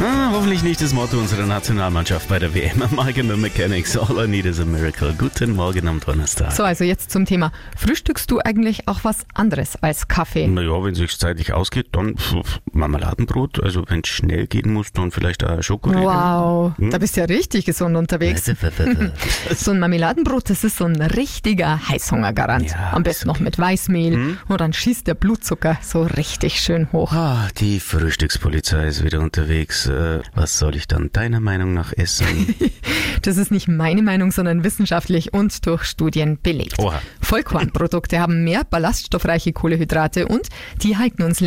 Hoffentlich nicht das Motto unserer Nationalmannschaft bei der WM. Marginal Mechanics, all I need is a miracle. Guten Morgen am Donnerstag. So, also jetzt zum Thema. Frühstückst du eigentlich auch was anderes als Kaffee? Naja, wenn es sich zeitlich ausgeht, dann Marmeladenbrot. Also wenn es schnell gehen muss, dann vielleicht auch Schokoriegel. Wow, da bist du ja richtig gesund unterwegs. So ein Marmeladenbrot, das ist so ein richtiger Heißhungergarant. Ja, Am besten noch mit Weißmehl und dann schießt der Blutzucker so richtig schön hoch. Die Frühstückspolizei ist wieder unterwegs. Was soll ich dann deiner Meinung nach essen? Das ist nicht meine Meinung, sondern wissenschaftlich und durch Studien belegt. Oha. Vollkornprodukte haben mehr ballaststoffreiche Kohlenhydrate und die halten uns